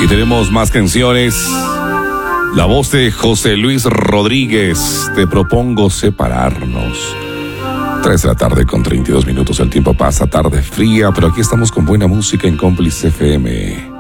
Y tenemos más canciones. La voz de José Luis Rodríguez, Te propongo separarnos. 3 de la tarde con 32 minutos, el tiempo pasa, tarde fría, pero aquí estamos con buena música en Cómplice FM.